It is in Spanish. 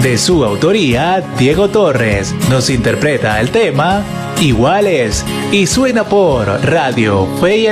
De su autoría, Diego Torres nos interpreta el tema Iguales y suena por Radio Fe y